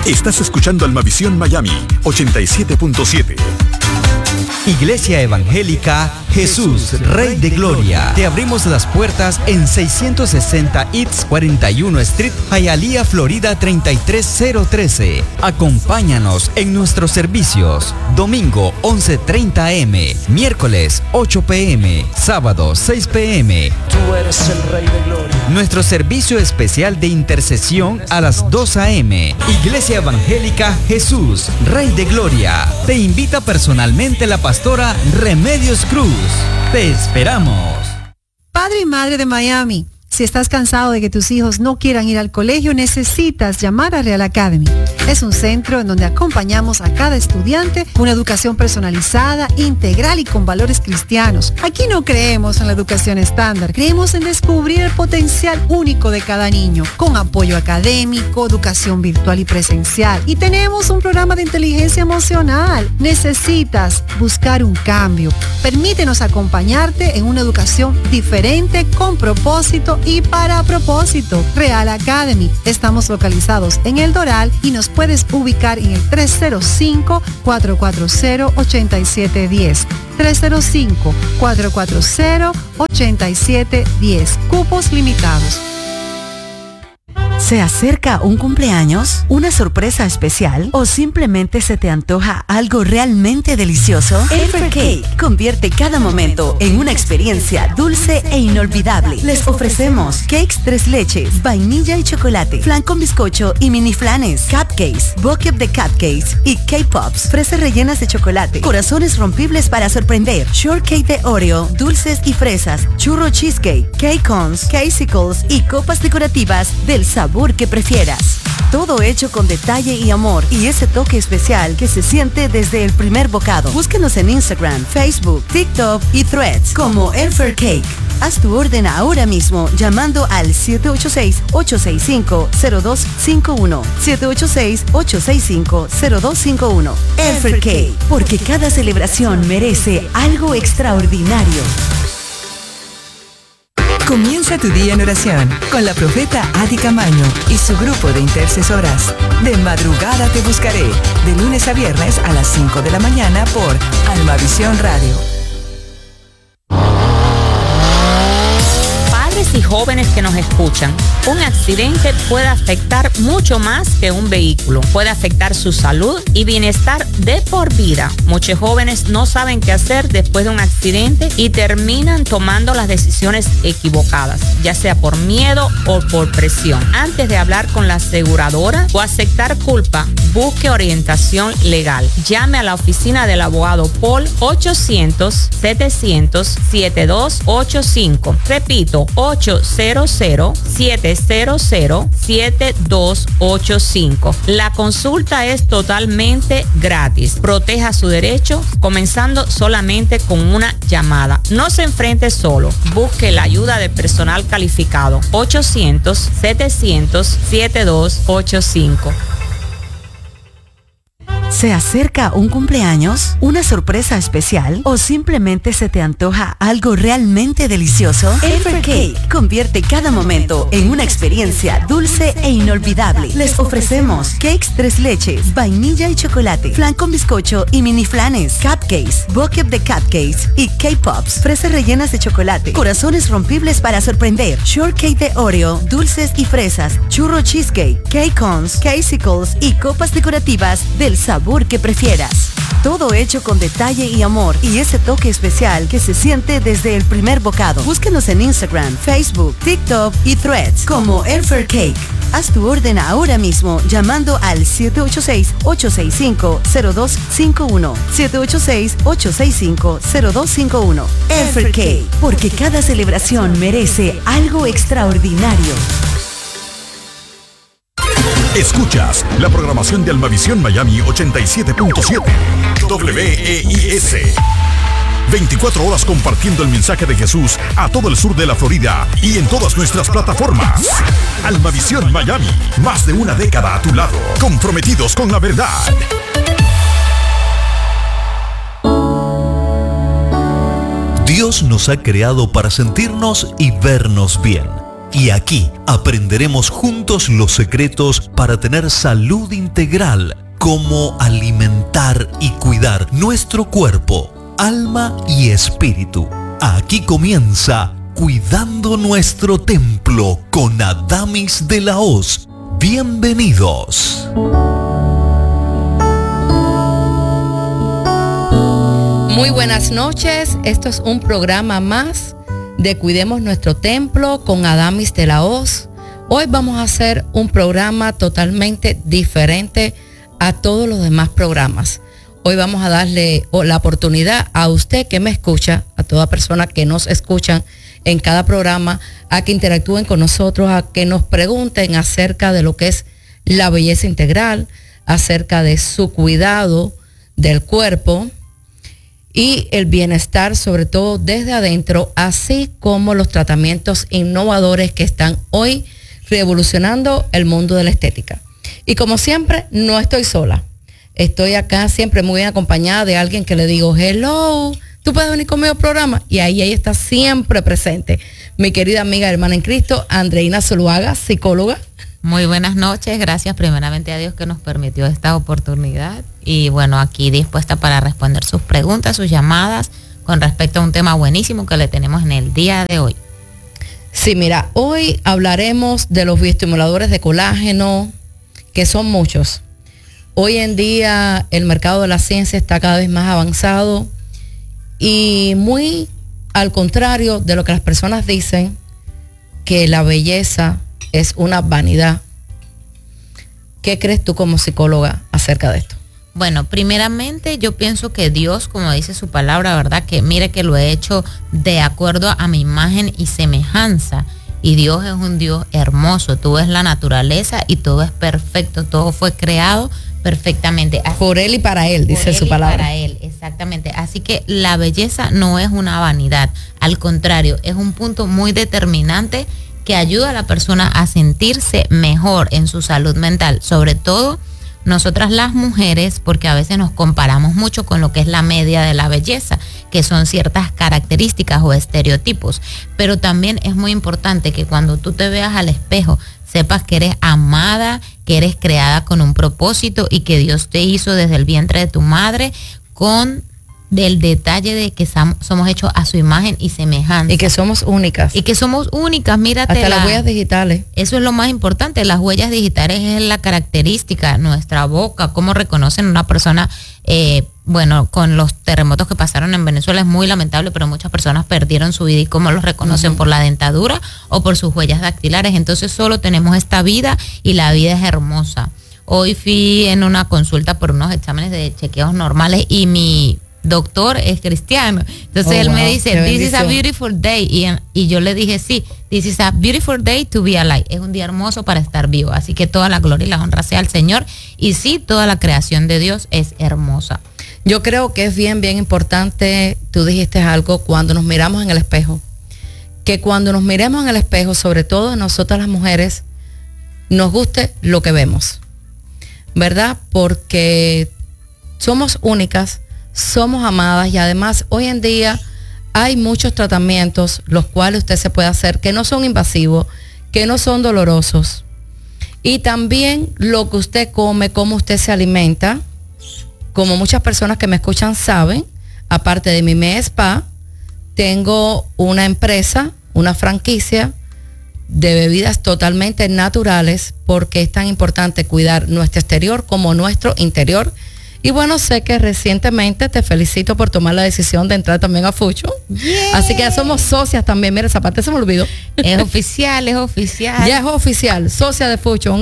Estás escuchando Almavisión Miami 87.7. Iglesia Evangélica Jesús, Rey de Gloria. Te abrimos las puertas en 660 East 41 Street, Hialeah, Florida 33013. Acompáñanos en nuestros servicios. Domingo 11:30 am, miércoles 8 p.m, sábado 6 p.m. Tú eres el Rey de Gloria. Nuestro servicio especial de intercesión a las 2 a.m. Iglesia Evangélica Jesús, Rey de Gloria. Te invita personalmente la pastora Remedios Cruz. Te esperamos. Padre y madre de Miami, si estás cansado de que tus hijos no quieran ir al colegio, necesitas llamar a Real Academy. Es un centro en donde acompañamos a cada estudiante con una educación personalizada, integral y con valores cristianos. Aquí no creemos en la educación estándar, creemos en descubrir el potencial único de cada niño, con apoyo académico, educación virtual y presencial. Y tenemos un programa de inteligencia emocional. Necesitas buscar un cambio. Permítenos acompañarte en una educación diferente, con propósito y para propósito. Real Academy. Estamos localizados en El Doral y nos puedes ubicar en el 305-440-8710. 305-440-8710. Cupos limitados. ¿Se acerca un cumpleaños, una sorpresa especial o simplemente se te antoja algo realmente delicioso? Elfer Cake convierte cada momento en una experiencia dulce e inolvidable. Les ofrecemos cakes 3 leches, vainilla y chocolate, flan con bizcocho y mini flanes, cupcakes, bucket de cupcakes y K-Pops, fresas rellenas de chocolate, corazones rompibles para sorprender, shortcake de Oreo, dulces y fresas, churro cheesecake, cake cones, casicles y copas decorativas del sabor que prefieras. Todo hecho con detalle y amor y ese toque especial que se siente desde el primer bocado. Búsquenos en Instagram, Facebook, TikTok y Threads como Elfer Cake. Haz tu orden ahora mismo llamando al 786-865-0251. 786-865-0251. Elfer Cake, porque cada celebración merece algo extraordinario. Comienza tu día en oración con la profeta Adi Camaño y su grupo de intercesoras. De madrugada te buscaré, de lunes a viernes a las 5 de la mañana por Almavisión Radio. Y jóvenes que nos escuchan, un accidente puede afectar mucho más que un vehículo. Puede afectar su salud y bienestar de por vida. Muchos jóvenes no saben qué hacer después de un accidente y terminan tomando las decisiones equivocadas, ya sea por miedo o por presión. Antes de hablar con la aseguradora o aceptar culpa, busque orientación legal. Llame a la oficina del abogado Paul 800-700-7285. Repito, 800-700-7285. La consulta es totalmente gratis. Proteja su derecho comenzando solamente con una llamada. No se enfrente solo. Busque la ayuda de personal calificado. 800-700-7285. ¿Se acerca un cumpleaños, una sorpresa especial o simplemente se te antoja algo realmente delicioso? Elfer Cake convierte cada momento en una experiencia dulce e inolvidable. Les ofrecemos cakes 3 leches, vainilla y chocolate, flan con bizcocho y mini flanes, cupcakes, bucket de cupcakes y K-Pops, fresas rellenas de chocolate, corazones rompibles para sorprender, shortcake de Oreo, dulces y fresas, churro cheesecake, cake cones, casicles y copas decorativas del sabor que prefieras. Todo hecho con detalle y amor y ese toque especial que se siente desde el primer bocado. Búsquenos en Instagram, Facebook, TikTok y Threads como Elfer Cake. Haz tu orden ahora mismo llamando al 786-865-0251. 786-865-0251. Elfer Cake, porque cada celebración merece algo extraordinario. Escuchas la programación de Almavisión Miami 87.7 WEIS. 24 horas compartiendo el mensaje de Jesús a todo el sur de la Florida y en todas nuestras plataformas. Almavisión Miami, más de una década a tu lado, comprometidos con la verdad. Dios nos ha creado para sentirnos y vernos bien. Y aquí aprenderemos juntos los secretos para tener salud integral, cómo alimentar y cuidar nuestro cuerpo, alma y espíritu. Aquí comienza Cuidando Nuestro Templo con Adamis de la Hoz. Bienvenidos. Muy buenas noches, esto es un programa más de Cuidemos Nuestro Templo con Adamis de la Hoz. Hoy vamos a hacer un programa totalmente diferente a todos los demás programas. Hoy vamos a darle la oportunidad a usted que me escucha, a toda persona que nos escuchan en cada programa, a que interactúen con nosotros, a que nos pregunten acerca de lo que es la belleza integral, acerca de su cuidado del cuerpo y el bienestar, sobre todo desde adentro, así como los tratamientos innovadores que están hoy revolucionando el mundo de la estética. Y como siempre, no estoy sola. Estoy acá siempre muy bien acompañada de alguien que le digo, hello, ¿tú puedes venir conmigo al programa? Y ahí ella está siempre presente. Mi querida amiga, hermana en Cristo, Andreina Zuluaga, psicóloga. Muy buenas noches, gracias primeramente a Dios que nos permitió esta oportunidad y bueno, aquí dispuesta para responder sus preguntas, sus llamadas con respecto a un tema buenísimo que le tenemos en el día de hoy. Sí, mira, hoy hablaremos de los bioestimuladores de colágeno, que son muchos. Hoy en día el mercado de la ciencia está cada vez más avanzado y muy al contrario de lo que las personas dicen, que la belleza es una vanidad. ¿Qué crees tú como psicóloga acerca de esto? Bueno, primeramente yo pienso que Dios, como dice su palabra, ¿verdad? Que mire que lo he hecho de acuerdo a mi imagen y semejanza. Y Dios es un Dios hermoso. Tú ves la naturaleza y todo es perfecto. Todo fue creado perfectamente. Por Él y para Él, dice su palabra. Para Él, exactamente. Así que la belleza no es una vanidad. Al contrario, es un punto muy determinante que ayuda a la persona a sentirse mejor en su salud mental, sobre todo nosotras las mujeres, porque a veces nos comparamos mucho con lo que es la media de la belleza, que son ciertas características o estereotipos, pero también es muy importante que cuando tú te veas al espejo, sepas que eres amada, que eres creada con un propósito y que Dios te hizo desde el vientre de tu madre con del detalle de que somos hechos a su imagen y semejanza. Y que somos únicas. Y que somos únicas, mírate. Hasta las huellas digitales. Eso es lo más importante, las huellas digitales es la característica, nuestra boca, cómo reconocen una persona, bueno, con los terremotos que pasaron en Venezuela es muy lamentable, pero muchas personas perdieron su vida y cómo los reconocen por la dentadura o por sus huellas dactilares. Entonces solo tenemos esta vida y la vida es hermosa. Hoy fui en una consulta por unos exámenes de chequeos normales y mi doctor es cristiano, entonces él me dice, this is a beautiful day, y yo le dije, sí, this is a beautiful day to be alive, es un día hermoso para estar vivo, así que toda la gloria y la honra sea al Señor, y sí, toda la creación de Dios es hermosa. Yo creo que es bien importante, tú dijiste algo, cuando nos miramos en el espejo, que cuando nos miremos en el espejo, sobre todo nosotras las mujeres, nos guste lo que vemos, ¿verdad? Porque somos únicas, somos amadas y además hoy en día hay muchos tratamientos los cuales usted se puede hacer que no son invasivos, que no son dolorosos. Y también lo que usted come, cómo usted se alimenta, como muchas personas que me escuchan saben, aparte de mi Spa, tengo una empresa, una franquicia de bebidas totalmente naturales porque es tan importante cuidar nuestro exterior como nuestro interior. Y bueno, sé que recientemente te felicito por tomar la decisión de entrar también a Fucho. Yeah. Así que ya somos socias también. Mira, esa parte se me olvidó. Es oficial, es oficial. Ya es oficial, socia de Fucho.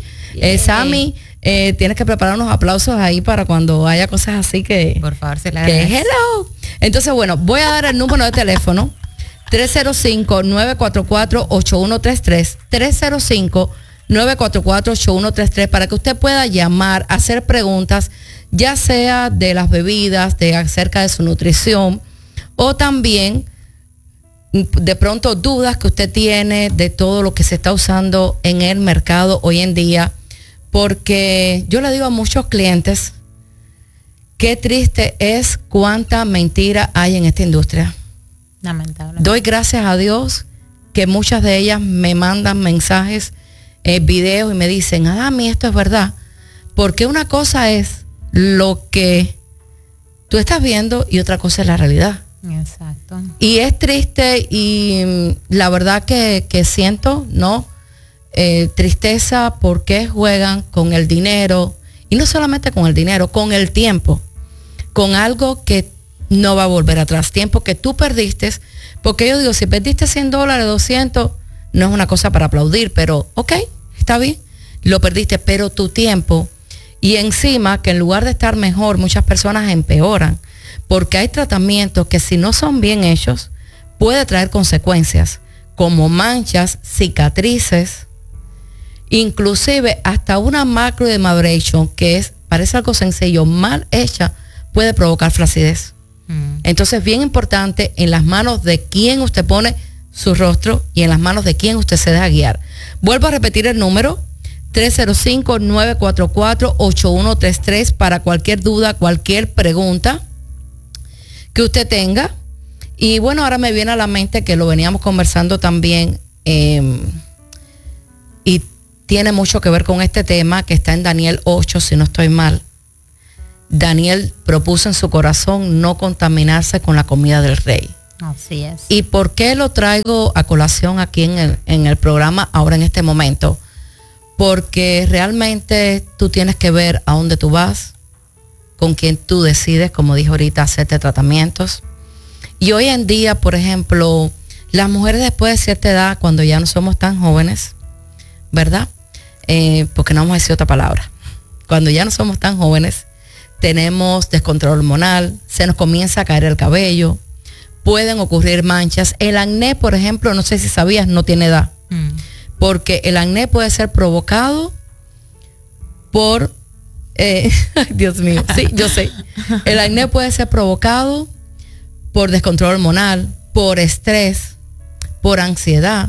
Sammy, tienes que preparar unos aplausos ahí para cuando haya cosas así que... Por favor, se la agradezco. Hello. Entonces, bueno, voy a dar el número de teléfono. 305-944-8133. 305-944-8133 para que usted pueda llamar, hacer preguntas, ya sea de las bebidas, acerca de su nutrición, o también de pronto dudas que usted tiene de todo lo que se está usando en el mercado hoy en día, porque yo le digo a muchos clientes, qué triste es cuánta mentira hay en esta industria. Lamentable. Doy gracias a Dios que muchas de ellas me mandan mensajes, videos y me dicen, Adami, esto es verdad. Porque una cosa es lo que tú estás viendo y otra cosa es la realidad. Exacto. Y es triste y la verdad que siento, ¿no? Tristeza porque juegan con el dinero, y no solamente con el dinero, con el tiempo, con algo que no va a volver atrás, tiempo que tú perdiste, porque yo digo, si perdiste $100, 200, no es una cosa para aplaudir, pero ok, está bien, lo perdiste, pero tu tiempo, y encima que en lugar de estar mejor, muchas personas empeoran, porque hay tratamientos que si no son bien hechos, puede traer consecuencias, como manchas, cicatrices, inclusive hasta una macrodermabrasion, que parece algo sencillo, mal hecha, puede provocar flacidez. Entonces, bien importante en las manos de quien usted pone su rostro y en las manos de quien usted se deja guiar. Vuelvo a repetir el número, 305-944-8133 para cualquier duda, cualquier pregunta que usted tenga. Y bueno, ahora me viene a la mente que lo veníamos conversando también y tiene mucho que ver con este tema que está en Daniel 8, si no estoy mal. Daniel propuso en su corazón no contaminarse con la comida del rey. Así es. ¿Y por qué lo traigo a colación aquí en el programa ahora en este momento? Porque realmente tú tienes que ver a dónde tú vas, con quién tú decides, como dije ahorita, hacerte tratamientos. Y hoy en día, por ejemplo, las mujeres después de cierta edad, cuando ya no somos tan jóvenes, ¿verdad? Porque no vamos a decir otra palabra. Cuando ya no somos tan jóvenes, tenemos descontrol hormonal, se nos comienza a caer el cabello, pueden ocurrir manchas. El acné, por ejemplo, no sé si sabías, no tiene edad. Porque el acné puede ser provocado por... Dios mío, sí, yo sé. El acné puede ser provocado por descontrol hormonal, por estrés, por ansiedad.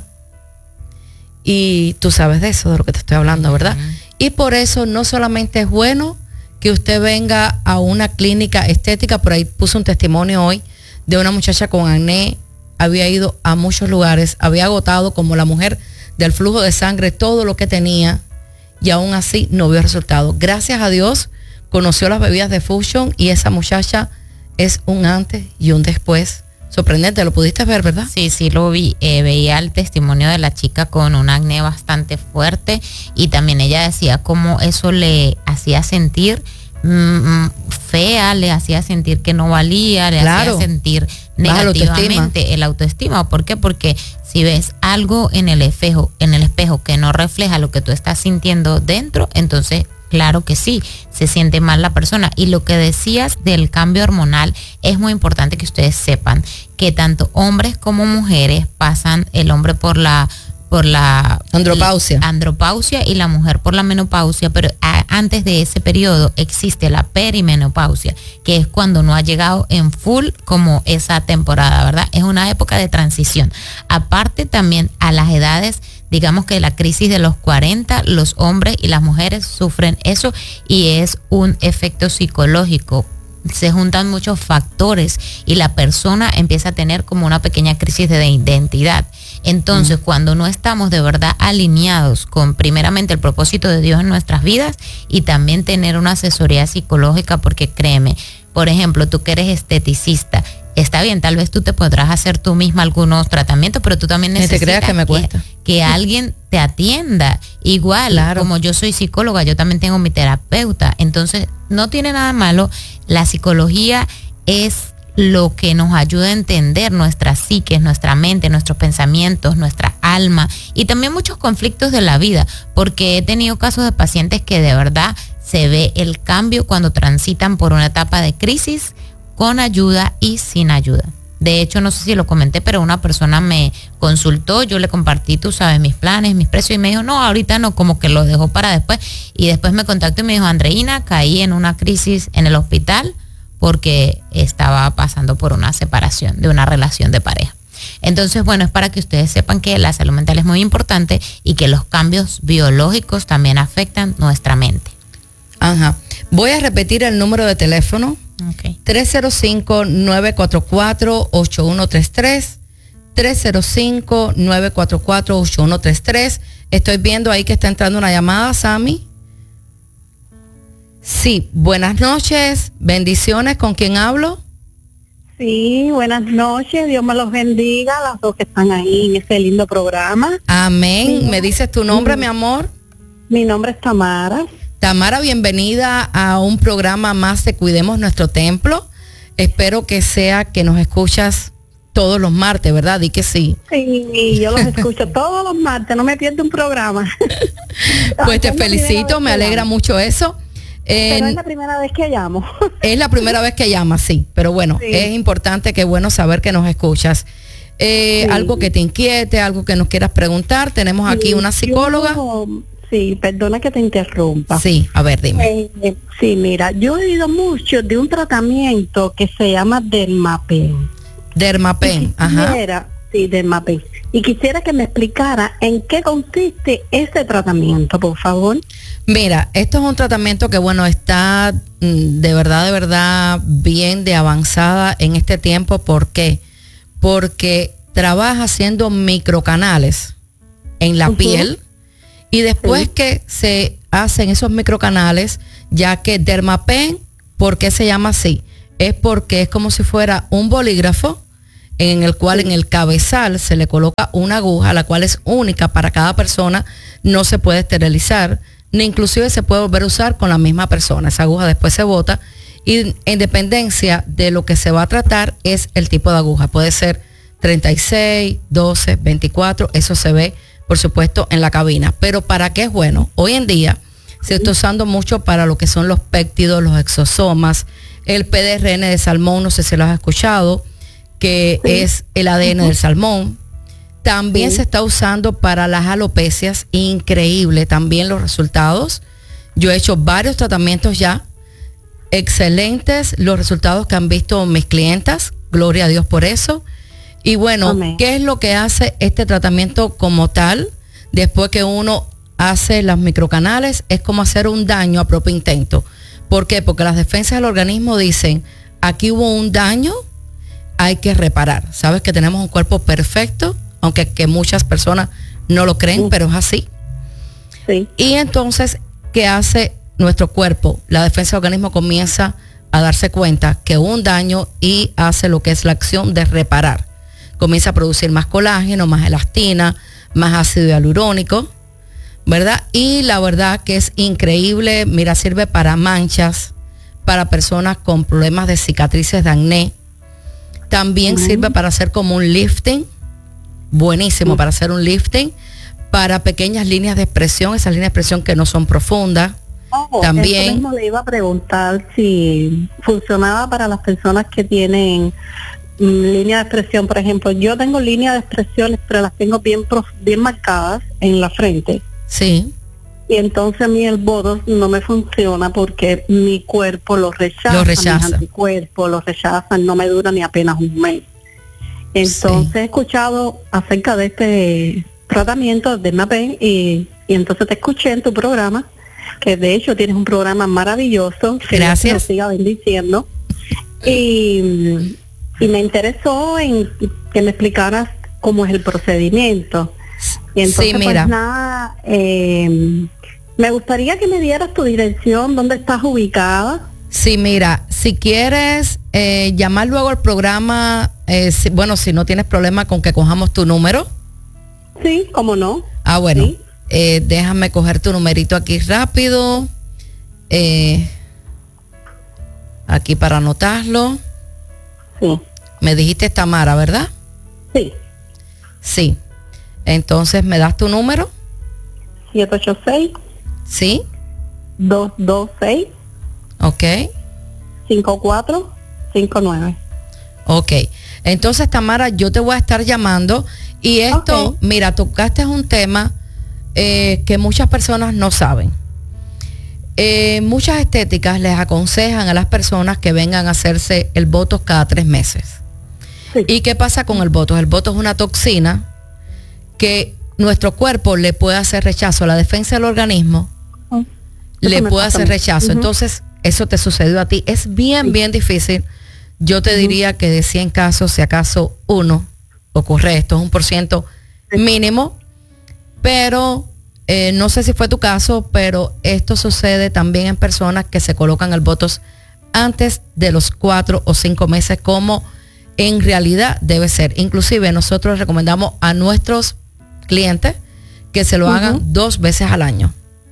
Y tú sabes de eso, de lo que te estoy hablando, ¿verdad? Y por eso no solamente es bueno que usted venga a una clínica estética, por ahí puse un testimonio hoy de una muchacha con acné, había ido a muchos lugares, había agotado como la mujer del flujo de sangre todo lo que tenía y aún así no vio resultado. Gracias a Dios conoció las bebidas de Fusion y esa muchacha es un antes y un después. Sorprendente, ¿lo pudiste ver, verdad? Sí, sí lo vi, veía el testimonio de la chica con un acné bastante fuerte y también ella decía cómo eso le hacía sentir fea, le hacía sentir que no valía, le hacía sentir negativamente el autoestima. ¿Por qué? Porque si ves algo en el espejo que no refleja lo que tú estás sintiendo dentro, entonces claro que sí, se siente mal la persona. Y lo que decías del cambio hormonal, es muy importante que ustedes sepan que tanto hombres como mujeres pasan, el hombre por la andropausia y la mujer por la menopausia, pero antes de ese periodo existe la perimenopausia, que es cuando no ha llegado en full como esa temporada, ¿verdad? Es una época de transición. Aparte también a las edades, digamos que la crisis de los 40, los hombres y las mujeres sufren eso y es un efecto psicológico. Se juntan muchos factores y la persona empieza a tener como una pequeña crisis de identidad. Entonces, cuando no estamos de verdad alineados con primeramente el propósito de Dios en nuestras vidas y también tener una asesoría psicológica, porque créeme, por ejemplo, tú que eres esteticista, está bien, tal vez tú te podrás hacer tú misma algunos tratamientos, pero tú también necesitas que alguien te atienda. Igual, claro, como yo soy psicóloga, yo también tengo mi terapeuta. Entonces, no tiene nada malo. La psicología es lo que nos ayuda a entender nuestra psique, nuestra mente, nuestros pensamientos, nuestra alma y también muchos conflictos de la vida, porque he tenido casos de pacientes que de verdad se ve el cambio cuando transitan por una etapa de crisis, con ayuda y sin ayuda. De hecho, no sé si lo comenté, pero una persona me consultó, yo le compartí, tú sabes, mis planes, mis precios, y me dijo, no, ahorita no, como que lo dejó para después. Y después me contactó y me dijo, Andreina, caí en una crisis en el hospital porque estaba pasando por una separación de una relación de pareja. Entonces, bueno, es para que ustedes sepan que la salud mental es muy importante y que los cambios biológicos también afectan nuestra mente. Ajá. Voy a repetir el número de teléfono. 305-944-8133. 305-944-8133. Estoy viendo ahí que está entrando una llamada, Sammy. Sí, buenas noches, bendiciones, ¿con quién hablo? Sí, buenas noches, Dios me los bendiga, las dos que están ahí en este lindo programa. Amén. Sí. ¿Me dices tu nombre, mi amor? Mi nombre es Tamara. Tamara, bienvenida a un programa más de Cuidemos Nuestro Templo. Espero que sea que nos escuchas todos los martes, ¿verdad? Di que sí. Sí, yo los escucho todos los martes, no me pierdo un programa. Pues te felicito, me alegra mucho eso. Pero es la primera vez que llamo. Es la primera vez que llamas, sí, pero bueno, sí. Es importante, que bueno saber que nos escuchas. Sí. Algo que te inquiete, algo que nos quieras preguntar, tenemos aquí una psicóloga. Sí, perdona que te interrumpa. Sí, a ver, dime. Sí, mira, yo he oído mucho de un tratamiento que se llama Dermapen. Dermapen, ajá. Sí, Dermapen. Y quisiera que me explicara en qué consiste ese tratamiento, por favor. Mira, esto es un tratamiento que, bueno, está de verdad bien de avanzada en este tiempo. ¿Por qué? Porque trabaja haciendo microcanales en la piel, y después que se hacen esos microcanales, ya que Dermapen, ¿por qué se llama así? Es porque es como si fuera un bolígrafo en el cual en el cabezal se le coloca una aguja, la cual es única para cada persona, no se puede esterilizar, ni inclusive se puede volver a usar con la misma persona. Esa aguja después se bota, y en dependencia de lo que se va a tratar es el tipo de aguja. Puede ser 36, 12, 24, eso se ve, por supuesto, en la cabina. Pero ¿para qué es bueno? Hoy en día se está usando mucho para lo que son los péptidos, los exosomas, el PDRN de salmón, no sé si lo has escuchado, que es el ADN del salmón. También se está usando para las alopecias, increíble también los resultados. Yo he hecho varios tratamientos ya, excelentes los resultados que han visto mis clientas, gloria a Dios por eso. Y bueno, amén. ¿Qué es lo que hace este tratamiento como tal? Después que uno hace los microcanales, es como hacer un daño a propio intento. ¿Por qué? Porque las defensas del organismo dicen, aquí hubo un daño, hay que reparar. Sabes que tenemos un cuerpo perfecto, aunque que muchas personas no lo creen, pero es así. Sí. Y entonces, ¿qué hace nuestro cuerpo? La defensa del organismo comienza a darse cuenta que hubo un daño y hace lo que es la acción de reparar. Comienza a producir más colágeno, más elastina, más ácido hialurónico, ¿verdad? Y la verdad que es increíble. Mira, sirve para manchas, para personas con problemas de cicatrices de acné. También sirve para hacer como un lifting, buenísimo para hacer un lifting, para pequeñas líneas de expresión, esas líneas de expresión que no son profundas. También. Eso mismo le iba a preguntar si funcionaba para las personas que tienen línea de expresión. Por ejemplo, yo tengo líneas de expresiones, pero las tengo bien marcadas en la frente. Sí. Y entonces a mí el Botox no me funciona porque mi cuerpo lo rechaza. Mis anticuerpos lo rechazan, no me dura ni apenas un mes. Entonces he escuchado acerca de este tratamiento de Dermapen y entonces te escuché en tu programa, que de hecho tienes un programa maravilloso. Gracias. Que Dios te siga bendiciendo. Y me interesó en que me explicaras cómo es el procedimiento. Y entonces, sí, mira. Pues nada, me gustaría que me dieras tu dirección, dónde estás ubicada. Sí, mira, si quieres llamar luego al programa, si no tienes problema con que cojamos tu número. Sí, cómo no. Ah, bueno, sí. Déjame coger tu numerito aquí rápido. Aquí para anotarlo. Sí. Me dijiste Tamara, ¿verdad? Sí. Sí. Entonces, ¿me das tu número? 786. Sí. 226. Ok. 5459. Ok. Entonces, Tamara, yo te voy a estar llamando y esto, mira, tocaste un tema que muchas personas no saben. Muchas estéticas les aconsejan a las personas que vengan a hacerse el Botox cada 3 meses. Sí. ¿Y qué pasa con el Botox? El Botox es una toxina que nuestro cuerpo le puede hacer rechazo. La defensa del organismo le puede hacer rechazo. Entonces, eso te sucedió a ti. Es bien difícil. Yo te diría que de 100 casos, si acaso uno ocurre esto, es un % mínimo, pero no sé si fue tu caso, pero esto sucede también en personas que se colocan el Botox antes de los 4 o 5 meses, como en realidad debe ser. Inclusive nosotros recomendamos a nuestros clientes que se lo hagan 2 veces al año.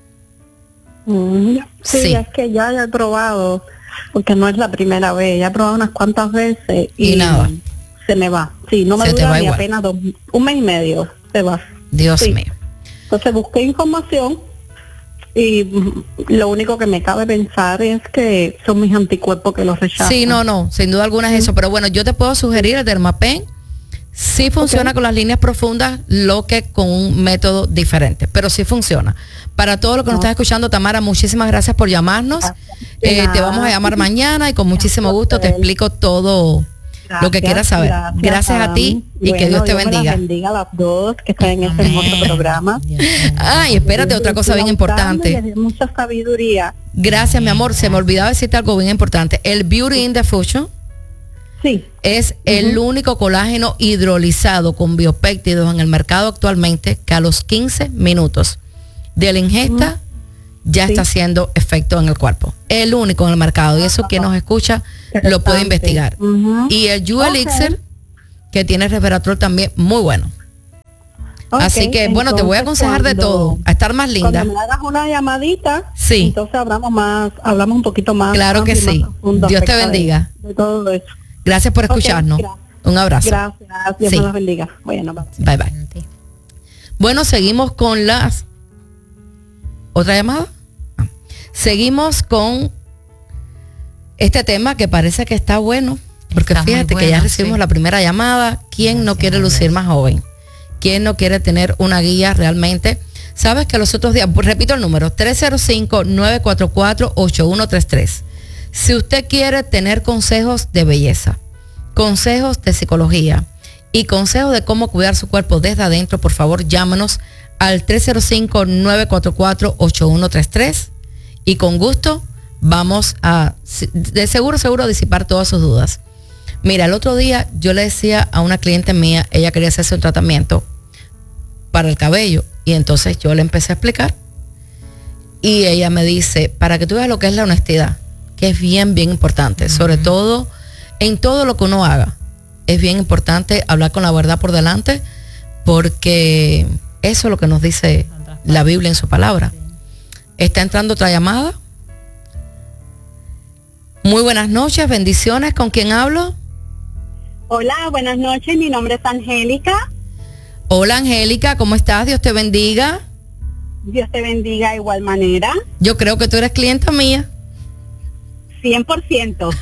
Sí, es que ya he probado, porque no es la primera vez, ya he probado unas cuantas veces y nada, se me va. Sí, no me dura ni apenas 1 mes y medio, se va. Dios mío. Entonces busqué información y lo único que me cabe pensar es que son mis anticuerpos que los rechazan. Sí, no, sin duda alguna es eso, pero bueno, yo te puedo sugerir el Dermapen. Sí funciona con las líneas profundas, lo que con un método diferente, pero sí funciona. Para todo lo que nos estás escuchando, Tamara, muchísimas gracias por llamarnos. Te vamos a llamar mañana y con muchísimo gusto te explico todo lo que quieras saber. Gracias a ti y que Dios te bendiga. Dios bendiga a las dos que están en este hermoso programa. Ay, espérate, otra cosa bien importante. Mucha sabiduría. Gracias, mi amor. Se me olvidaba decirte algo bien importante. El Beauty in the Fusion es el único colágeno hidrolizado con biopéptidos en el mercado actualmente que a los 15 minutos de la ingesta ya está haciendo efecto en el cuerpo. El único en el mercado, y eso quien nos escucha lo puede investigar. Y el You Elixir, que tiene resveratrol también muy bueno. Así que bueno, te voy a aconsejar de todo, a estar más linda. Cuando me hagas una llamadita, entonces hablamos un poquito más. Claro que sí. Dios te bendiga. De todo eso. Gracias por escucharnos. Un abrazo. Gracias. Dios nos bendiga. Bueno, bye. Bueno, seguimos con las... ¿Otra llamada? Seguimos con este tema que parece que está bueno, porque fíjate que ya recibimos la primera llamada. ¿Quién no quiere lucir más joven? ¿Quién no quiere tener una guía realmente? Sabes que los otros días, repito el número, 305-944-8133. Si usted quiere tener consejos de belleza, consejos de psicología y consejos de cómo cuidar su cuerpo desde adentro, por favor, llámanos al 305-944-8133 y con gusto vamos a, de seguro, disipar todas sus dudas. Mira, el otro día yo le decía a una cliente mía, ella quería hacerse un tratamiento para el cabello y entonces yo le empecé a explicar y ella me dice, para que tú veas lo que es la honestidad, que es bien importante, sobre todo en todo lo que uno haga. Es bien importante hablar con la verdad por delante, porque eso es lo que nos dice la Biblia en su palabra. Está entrando otra llamada. Muy buenas noches, bendiciones. ¿Con quién hablo? Hola, buenas noches, mi nombre es Angélica. Hola, Angélica, ¿cómo estás? Dios te bendiga. Dios te bendiga de igual manera. Yo creo que tú eres clienta mía. 100%.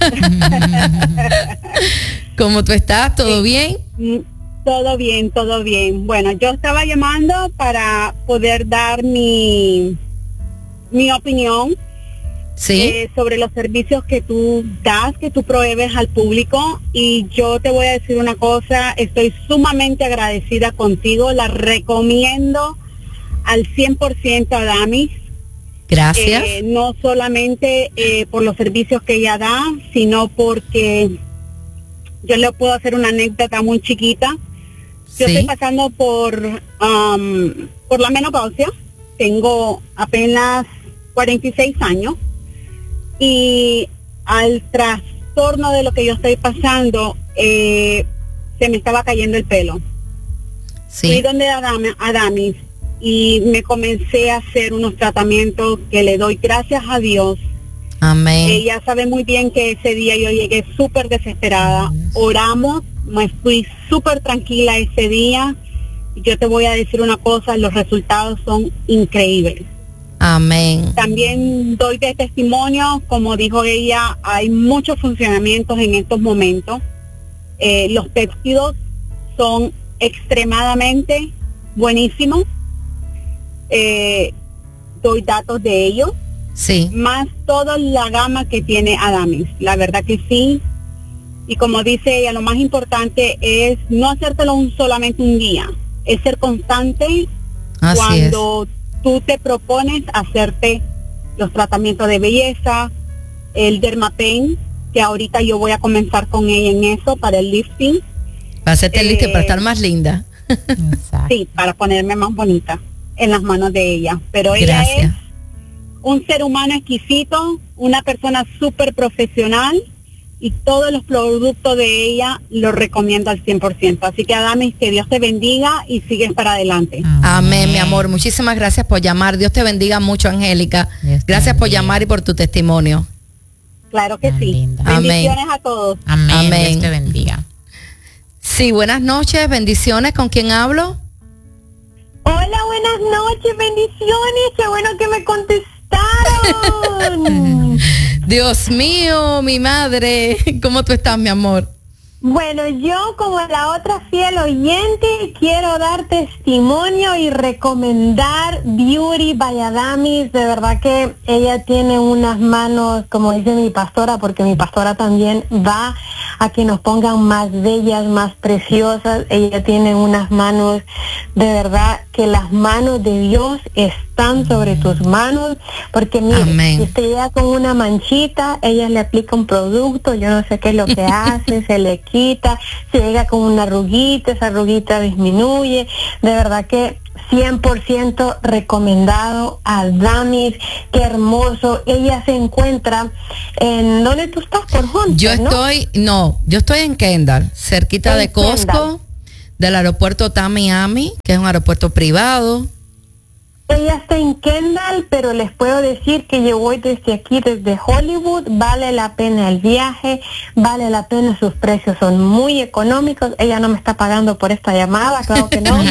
¿Cómo tú estás? ¿Todo bien? Todo bien, todo bien. Bueno, yo estaba llamando para poder dar mi opinión sobre los servicios que tú das, que tú provees al público. Y yo te voy a decir una cosa, estoy sumamente agradecida contigo, la recomiendo al 100% a Damis. Gracias. No solamente por los servicios que ella da, sino porque yo le puedo hacer una anécdota muy chiquita. Yo estoy pasando por la menopausia, tengo apenas 46 años y al trastorno de lo que yo estoy pasando, se me estaba cayendo el pelo. Fui donde Adamis y me comencé a hacer unos tratamientos que le doy gracias a Dios. Amén. Ella sabe muy bien que ese día yo llegué súper desesperada. Oramos, me fui súper tranquila ese día. Y yo te voy a decir una cosa, los resultados son increíbles. Amén. También doy de testimonio, como dijo ella, hay muchos funcionamientos en estos momentos. Los péptidos son extremadamente buenísimos. Doy datos de ellos. Más toda la gama que tiene Adamis, la verdad que sí. Y como dice ella, lo más importante es no hacértelo solamente un día, es ser constante. Cuando tú te propones hacerte los tratamientos de belleza, el Dermapen, que ahorita yo voy a comenzar con ella en eso para el lifting. Para hacerte lista y para estar más linda. Sí, para ponerme más bonita en las manos de ella. Pero ella es un ser humano exquisito, una persona súper profesional, y todos los productos de ella los recomiendo al 100%. Así que Adamis, que Dios te bendiga y sigues para adelante. Amén, mi amor. Muchísimas gracias por llamar. Dios te bendiga mucho, Angélica. Gracias por llamar y por tu testimonio. Claro que sí. Amén. Bendiciones a todos. Amén. Dios te bendiga. Sí, buenas noches, bendiciones. ¿Con quién hablo? Hola, buenas noches, bendiciones. Qué bueno que me contestaron. Dios mío, mi madre, ¿cómo tú estás, mi amor? Bueno, yo como la otra fiel oyente quiero dar testimonio y recomendar Beauty by Adamis. De verdad que ella tiene unas manos, como dice mi pastora, porque mi pastora también va a que nos pongan más bellas, más preciosas. Ella tiene unas manos, de verdad que las manos de Dios están sobre tus manos, porque mira, si usted llega con una manchita, ella le aplica un producto, yo no sé qué es lo que hace, se le quita. Si llega con una arruguita, esa arruguita disminuye. De verdad que 100% recomendado a Adamis. Qué hermoso. Ella se encuentra en... ¿Dónde tú estás? Por Hunter, yo estoy en Kendall, cerquita de Costco, del aeropuerto Miami, que es un aeropuerto privado. Ella está en Kendall, pero les puedo decir que yo voy desde aquí, desde Hollywood. Vale la pena el viaje, vale la pena, sus precios son muy económicos. Ella no me está pagando por esta llamada, claro que no.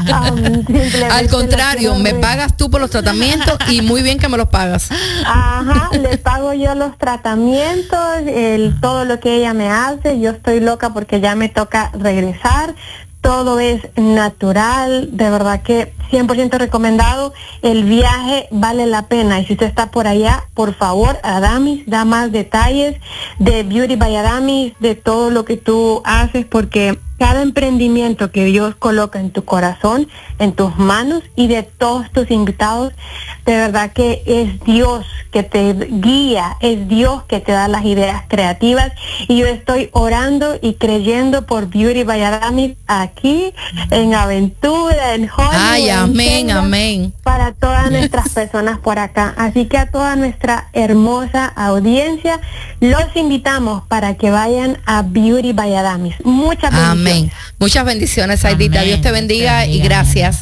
Al contrario, me pagas tú por los tratamientos y muy bien que me los pagas. Ajá, le pago yo los tratamientos, todo lo que ella me hace. Yo estoy loca porque ya me toca regresar. Todo es natural, de verdad que 100% recomendado. El viaje vale la pena. Y si usted está por allá, por favor, Adamis, da más detalles de Beauty by Adamis, de todo lo que tú haces, porque cada emprendimiento que Dios coloca en tu corazón, en tus manos y de todos tus invitados, de verdad que es Dios que te guía, es Dios que te da las ideas creativas. Y yo estoy orando y creyendo por Beauty by Adamis aquí, en Aventura, en Hollywood. Ay, amén, amén. Para todas nuestras personas por acá. Así que a toda nuestra hermosa audiencia, los invitamos para que vayan a Beauty by Adamis. Muchas bendiciones. Amén. Muchas bendiciones, Aidita. Dios te bendiga y gracias.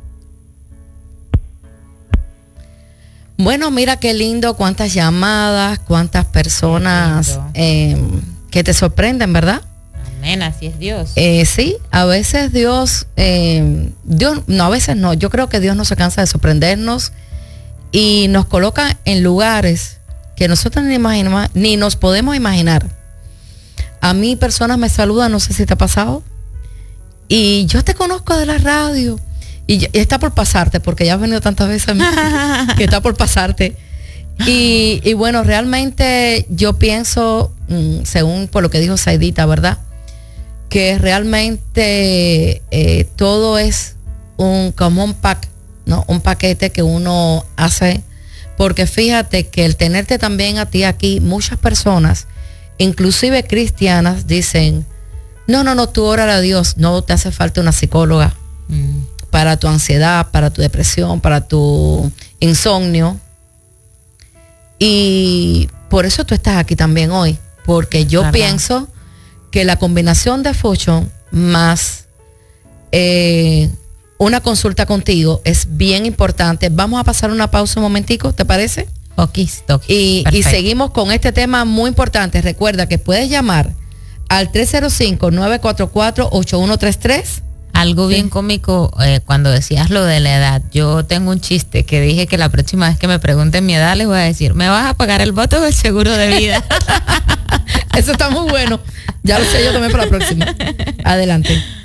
Bueno, mira qué lindo, cuántas llamadas, cuántas personas que te sorprenden, ¿verdad? Amén, así es Dios. Sí, a veces Dios, no, a veces no, yo creo que Dios no se cansa de sorprendernos y nos coloca en lugares que nosotros ni nos podemos imaginar. A mí personas me saludan, no sé si te ha pasado, y yo te conozco de la radio. Y está por pasarte, porque ya has venido tantas veces a mí, que está por pasarte. Y bueno, realmente yo pienso, según por lo que dijo Saidita, ¿verdad? Que realmente todo es como un pack, ¿no? Un paquete que uno hace, porque fíjate que el tenerte también a ti aquí, muchas personas, inclusive cristianas, dicen, no, tú órale a Dios, no te hace falta una psicóloga. Para tu ansiedad, para tu depresión, para tu insomnio. Y por eso tú estás aquí también hoy, porque yo pienso que la combinación de Fortune más una consulta contigo es bien importante. Vamos a pasar una pausa un momentico, ¿te parece? Y seguimos con este tema muy importante. Recuerda que puedes llamar al 305-944-8133. Algo bien cómico cuando decías lo de la edad. Yo tengo un chiste que dije que la próxima vez que me pregunten mi edad les voy a decir, ¿me vas a pagar el voto o el seguro de vida? Eso está muy bueno. Ya lo sé yo también para la próxima. Adelante.